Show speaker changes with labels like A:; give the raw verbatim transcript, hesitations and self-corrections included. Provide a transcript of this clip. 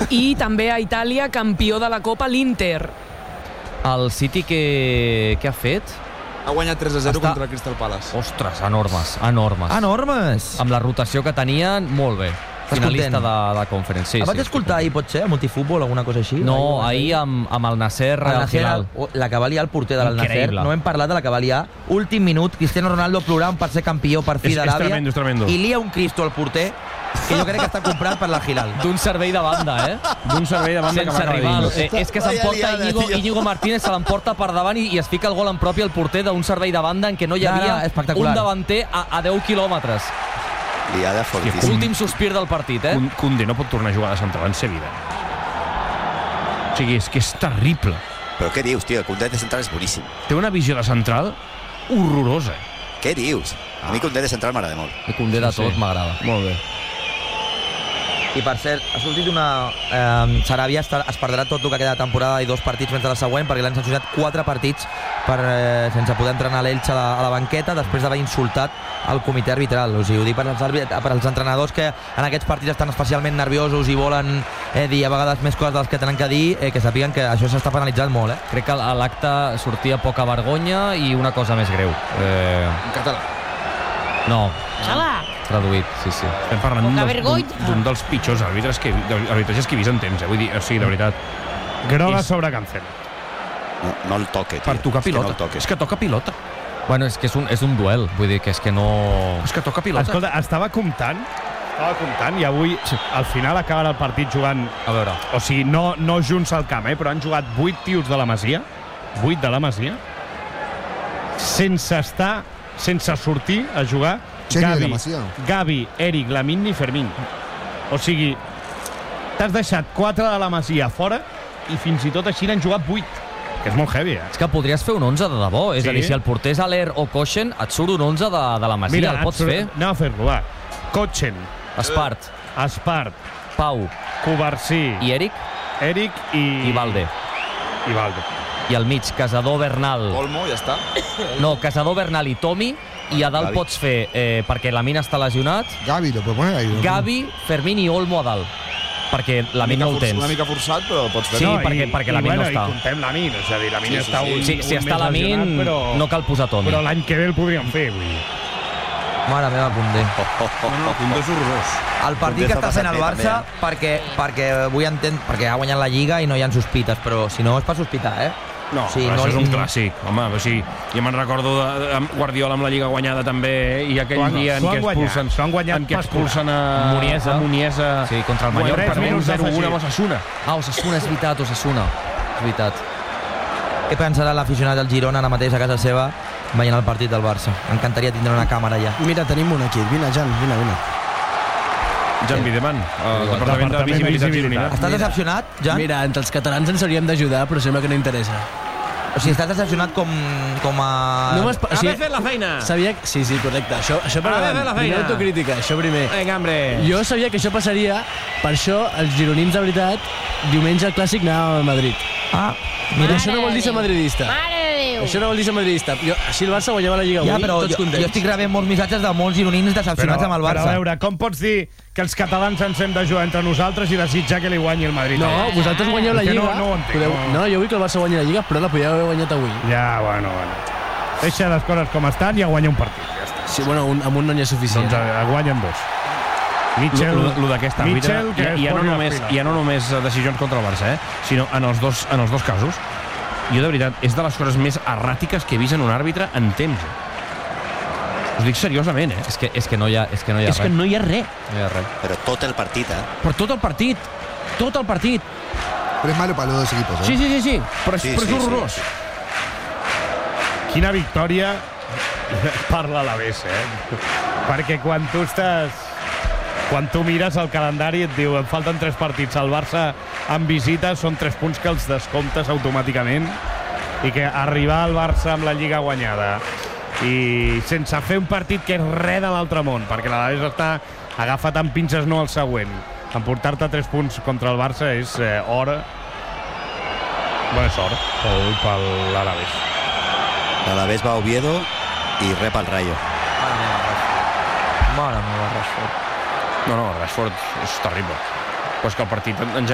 A: I també a Itàlia, campió de la Copa, l'Inter.
B: El City que, que ha fet?
C: Ha guanyat tres a zero
B: Està...
C: contra el Crystal Palace.
B: Ostres, enormes, enormes.
D: Enormes!
B: Amb la rotació que tenien, molt bé. Finalista de, de Conference. Sí,
D: el vaig
B: sí,
D: escoltar ahir, pot ser, a Multifutbol, alguna cosa així?
B: No, ahir amb, amb el Nasser
D: el
B: al
D: Nasser,
B: final.
D: la que va liar el porter de l'Al-Nasser. No hem parlat de la que va liar. Últim minut, Cristiano Ronaldo plorant per ser campió per fi d'Aràbia.
E: És tremendo, és tremendo.
D: I lia un Cristo al porter que jo crec que està comprat per la Hilal.
B: D'un servei de banda, eh?
E: D'un servei de banda
B: sense
E: que va
B: rival. Eh, és que s'emporta
C: liada,
B: Íñigo,
C: tio.
B: Íñigo Martínez, se l'emporta per davant i, i es fica el gol en propi al porter d'un servei de banda en què no hi havia
D: no, no,
B: un davanter a, a deu quilòmetres.
F: Liada fortíssima.
B: Últim sospir del partit, eh?
E: Koundé no pot tornar a jugar de central en sa vida. O sigui, és que és terrible.
F: Però què dius, tio? Koundé de central és boníssim.
E: Té una visió de central horrorosa.
F: Què dius? A mi Koundé de central m'agrada molt.
B: I Koundé de tot
E: Sí.
B: m'agrada.
E: Molt bé.
D: I per cert, ha sortit una... Eh, Saràbia es perdrà tot el que queda de temporada i dos partits mentre la següent, perquè l'han sancionat quatre partits per, eh, sense poder entrenar l'Elx a, la, a la banqueta després d'haver insultat el comitè arbitral. O sigui, ho dic per als, per als entrenadors que en aquests partits estan especialment nerviosos i volen eh, dir a vegades més coses de les que tenen que dir, eh, que sàpiguen que això s'està penalitzant molt. Eh?
B: Crec que a l'acte sortia poca vergonya i una cosa més greu. Eh...
C: En català.
B: No.
G: Xala!
B: Traduït, sí, sí.
E: Estem parlant
G: Poca
E: d'un dels,
G: vergonya.
E: d'un dels pitjors àrbitres que, arbitratges que he vist en temps, eh? Vull dir, o sigui, de veritat. Groga
H: És-
E: sobre Cancelo.
F: No, no el toque, tio.
E: Per tocar
F: És que no
E: pilota.
F: el toque.
E: És que toca pilota.
B: Bueno, és que és un, és un duel, vull dir que és que no...
E: És que toca pilota.
H: Escolta, estava comptant, estava comptant i avui, al final, acaben el partit jugant...
B: A veure...
H: O sigui, no, no junts al camp, eh, però han jugat vuit tios de la Masia, vuit de la Masia, sense estar, sense sortir a jugar
I: Genio de
H: Gavi,
I: la Masia.
H: Gavi, Eric, Lamine i Fermín. O sigui, t'has deixat quatre de la Masia fora i fins i tot així n'han jugat vuit. Que és molt heavy, eh?
B: És que podries fer un onze de debò. És
H: Sí.
B: a dir, si el porter és Aller o Kochen, et surt un onze de, de la Masia.
H: Mira,
B: el pots
H: et-
B: fer.
H: Anem a fer-lo, va. Cotchen,
B: Espart,
H: Espart,
B: Pau
H: Covarsí,
B: i Eric
H: Eric i...
B: i Valde.
H: I Valde.
B: I al mig, Casador, Bernal.
C: Olmo, ja està.
B: No, Casador, Bernal i Tomi. I a dalt
F: Gavi.
B: pots fer, eh, perquè la Mina està lesionat,
I: Gavi, lo puedes poner ahí. ¿no?
B: Gavi, Fermín i Olmo a dalt. Perquè la Mina no el tens.
C: Una mica forçat, però pots fer.
B: Sí, perquè- perquè
H: i,
B: Lamine
H: bueno,
B: no està.
H: I contem Lamine, és a dir, Lamine
C: Sí, sí,
H: està
C: sí.
H: un,
B: Sí, si
H: un
B: està
H: mes
B: la
H: lesionat,
B: Min,
H: però,
B: no cal posar Tomi.
H: però l'any que ve el podríem fer, vull dir.
D: Mare meva, Koundé.
E: No, no, Koundé és horrorós.
D: El partit
F: Koundé
D: que
F: s'ha
D: està fent el
F: passat bé,
D: Barça, perquè, perquè vull entendre, perquè ha guanyat la Lliga i no hi ha sospites, però si no és per sospitar, eh?
E: No,
D: Sí,
E: però
D: no
E: això és
D: li-
E: un clàssic. Home, o sigui, jo me'n recordo de, de Guardiola amb la Lliga guanyada també, eh? I aquell
H: S'ho han-
E: dia en
H: s'ho
E: què
H: han guanyat,
E: expulsen,
H: s'ho han guanyat
E: en què
H: pastura.
E: expulsen a
B: Muniesa.
E: a Muniesa.
B: Sí, contra el
E: Guanyant
B: Mallorca.
H: Tres
E: per un
H: minuts
E: zero u
H: afegits.
E: amb Osasuna.
B: Ah, Osasuna, és veritat, Osasuna. És veritat.
D: Què pensarà l'aficionat del Girona ara mateix a casa seva veient el partit del Barça? M'encantaria tindre una càmera allà.
J: Mira, tenim un aquí. Vine, Jan, vine, vine.
E: Jan Videman, el Departament de
H: Departament de
E: Visibilitat
H: Visibilitat.
E: Gironina.
D: Estàs
J: Mira.
D: decepcionat, Jan?
J: Mira, entre els catalans ens hauríem d'ajudar, però sembla que no interessa.
D: O sigui, estàs decepcionat com, com a...
J: No m'has... O sigui,
E: fet la feina!
J: sabia... que- Sí, sí, correcte. Això, això per
E: Haver
J: davant.
E: fet la feina.
J: Primera autocrítica, això primer.
E: Vinga, hombre.
J: Jo sabia que això passaria, per això els gironins de veritat, diumenge al Clàssic anàvem al Madrid.
D: Ah,
J: Mira,
D: mira,
J: això no vol dir ser madridista.
G: Mare de Déu!
J: Això no vol dir ser madridista. Jo, així el Barça guanyava la Lliga
D: ja,
J: avui,
D: però
J: tots
D: jo,
J: contents.
D: jo estic rebent molts missatges de molts gironins decepcionats amb el
H: Però
D: Barça.
H: a veure, com pots dir que els catalans ens hem de jugar entre nosaltres i desitjar que li guanyi el Madrid?
J: No, vosaltres guanyeu la
H: És que
J: Lliga.
H: no- no ho entenc,
J: podeu...
H: no.
J: no, jo vull que el Barça guanyi la Lliga, però la podíeu haver guanyat avui.
H: Ja, bueno, bueno. Deixa les coses com estan i ja guanya un partit. Ja està.
J: Sí, bueno, un, amb un no n'hi ha suficient.
H: Doncs eh, guanyen dos. Mitchell,
E: Lo, lo d'aquest àrbitre,
H: Mitchell, que
E: ja,
H: es
E: ja, no
H: posi les
E: només,
H: piles.
E: ja no només eh, decisions contra el Barça, eh? sinó en els, dos, en els dos casos, jo de veritat, és de les coses més erràtiques que he vist en un àrbitre en temps. Eh? Us dic seriosament, eh?
B: És que, és que no hi ha, és que no hi ha
E: És que
B: res.
E: no hi ha res.
B: No hi ha res.
F: Però tot el partit, eh?
E: Per tot el partit. Tot el partit.
I: Pero es malo para los dos equipos, ¿eh?
E: Sí, sí, sí, sí. Però és,
F: Sí,
E: però és
F: sí, sí.
E: horrorós.
H: Quina victòria parla a la vés, eh? Perquè quan tu estàs... Quan tu mires el calendari et diu em falten tres partits al Barça en visita, són tres punts que els descomptes automàticament i que arribar al Barça amb la Lliga guanyada i sense fer un partit que és res de l'altre món, perquè l'Alavés està agafat amb pinces no al següent, emportar-te tres punts contra el Barça és eh, or, bona sort pel, pel l'Alavés.
F: L'Alavés va a Oviedo i rep el Rayo.
D: Mare meva, Rashford.
E: No, no, Rashford és terrible. Però és que el partit en